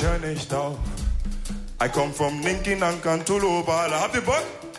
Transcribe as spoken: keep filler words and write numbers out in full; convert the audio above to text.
hör nicht auf. I come from Ninki Nankan to Lobala. Habt ihr Bock?